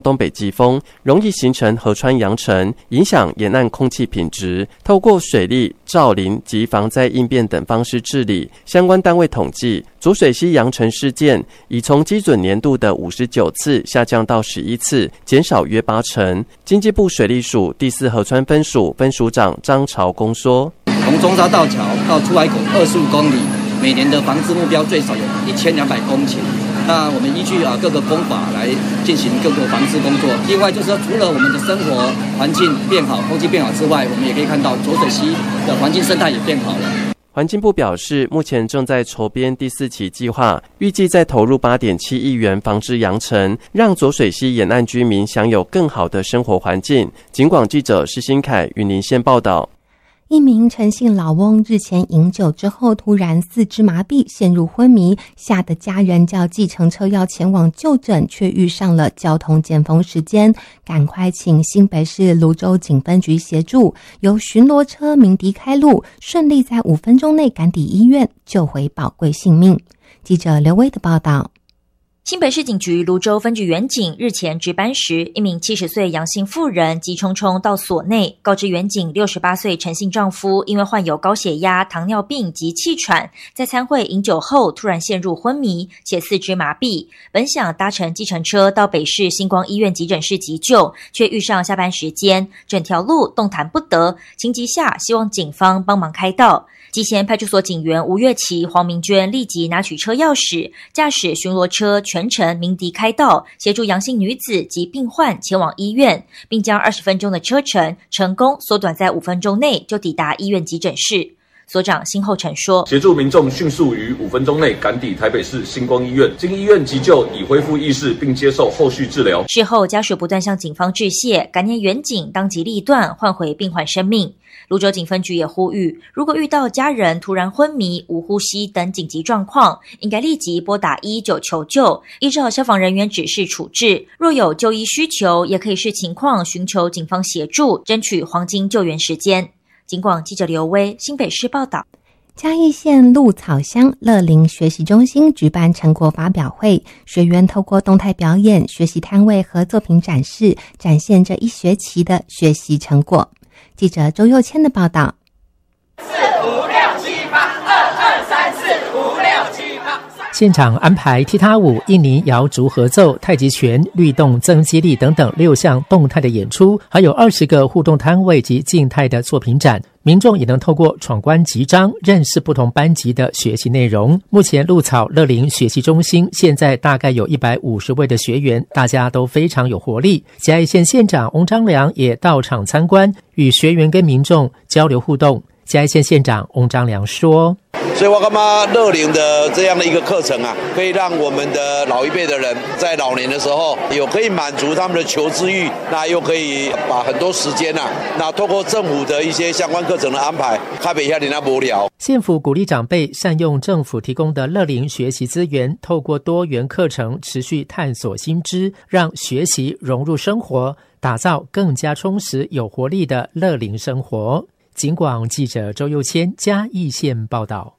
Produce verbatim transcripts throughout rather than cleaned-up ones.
东北季风容易形成河川扬尘，影响沿岸空气品质。透过水利、造林及防灾应变等方式治理。相关单位统计，浊水溪扬尘事件已从基准年度的五十九次下降到十一次，减少约八成。经济部水利署第四河川分署分署长张朝公说：“ 从中沙道桥到出海口二十五公里，每年的防治目标最少有一千两百公顷。”那我们依据啊各个工法来进行各个防治工作。另外就是说，除了我们的生活环境变好、空气变好之外，我们也可以看到浊水溪的环境生态也变好了。 环境部表示，目前正在筹编第四期计划，预计再投入 八点七亿元防治扬尘，让浊水溪沿岸居民享有更好的生活环境。警广记者施新凯云林县报道。 一名陈姓老翁日前饮酒之后突然四肢麻痹，陷入昏迷，吓得家人叫计程车要前往就诊，却遇上了交通尖峰时间，赶快请新北市芦洲警分局协助，由巡逻车鸣笛开路，顺利在五分钟内赶抵医院，救回宝贵性命。记者刘威的报道。 新北市警局芦洲分局员警日前值班时，一名七十岁杨姓妇人急匆匆到所内，告知员警六十八岁陈姓丈夫因为患有高血压、糖尿病及气喘，在餐会饮酒后突然陷入昏迷，且四肢麻痹，本想搭乘计程车到北市星光医院急诊室急救，却遇上下班时间，整条路动弹不得，情急下希望警方帮忙开道。基贤派出所警员吴月琪、黄明娟立即拿取车钥匙，驾驶巡逻车全程鸣笛开道，协助杨姓女子及病患前往医院，并将二十分钟的车程成功缩短在五分钟内就抵达医院急诊室。所长辛厚成说， 协助民众迅速于五分钟内赶抵台北市星光医院，经医院急救已恢复意识，并接受后续治疗。 事后家属不断向警方致谢，感念员警当机立断，换回病患生命。芦洲警分局也呼吁，如果遇到家人突然昏迷、无呼吸等紧急状况，应该立即拨打一一九求救，依照消防人员指示处置。若有就医需求，也可以视情况寻求警方协助，争取黄金救援时间。警广记者刘威新北市报道。 嘉义县鹿草乡乐龄学习中心举办成果发表会，学员透过动态表演、学习摊位和作品展示，展现这一学期的学习成果。记者周佑谦的报道。 四五六七八，二二三四五六七八。 现场安排踢踏舞、印尼瑶族合奏、太极拳、律动、增肌力等等六项动态的演出，还有二十个互动摊位及静态的作品展。民众也能透过闯关集章认识不同班级的学习内容。目前鹿草乐龄学习中心现在大概有一百五十位的学员，大家都非常有活力。嘉义县县长翁章良也到场参观，与学员跟民众交流互动。嘉义县县长翁章良说， 所以我感觉乐龄的这样的一个课程啊，可以让我们的老一辈的人在老年的时候有可以满足他们的求知欲，那又可以把很多时间啊，那透过政府的一些相关课程的安排，开北下你那无聊。 县府鼓励长辈善用政府提供的乐龄学习资源，透过多元课程持续探索新知，让学习融入生活，打造更加充实有活力的乐龄生活。警广记者周佑谦嘉义县报道。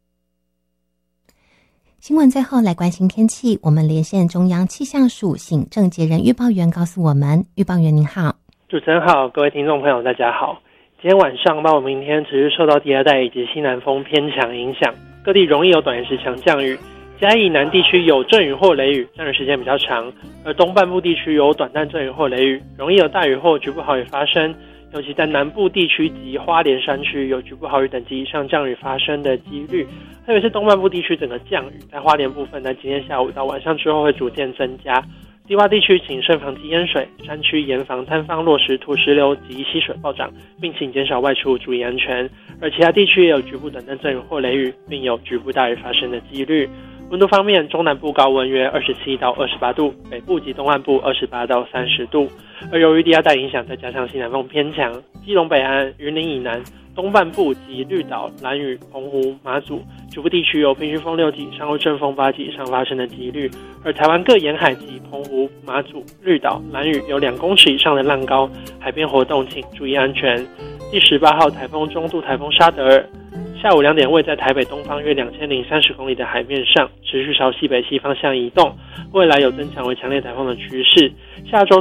新闻最后来关心天气，我们连线中央气象署醒郑杰人预报员告诉我们，预报员您好。 主持人好，各位听众朋友大家好。今天晚上到明天持续受到第二带以及西南风偏强影响，各地容易有短时强降雨，嘉义南地区有阵雨或雷雨，降雨时间比较长，而东半部地区有短暂阵雨或雷雨，容易有大雨或局部豪雨发生，尤其在南部地区及花莲山区有局部豪雨等级以上降雨发生的几率，特别是东半部地区整个降雨在花莲部分在今天下午到晚上之后会逐渐增加，低洼地区请慎防积淹水，山区严防坍方落石、土石流及溪水暴涨，并请减少外出，注意安全。而其他地区也有局部短暂阵雨或雷雨，并有局部大雨发生的几率。温度方面，中南部高温约二十七到二十八度，北部及东半部二十八到三十度。而由于低压带影响，再加上西南风偏强，基隆北岸、云林以南、东半部及绿岛、兰屿、澎湖、马祖局部地区有平均风六级、上会阵风八级以上发生的几率。而台湾各沿海及澎湖、马祖、绿岛、兰屿有两公尺以上的浪高，海边活动请注意安全。第十八号台风中度台风沙德尔下午两点位在台北东方约两千零三十公里的海面上，持续朝西北西方向移动，未来有增强为强烈台风的趋势。下周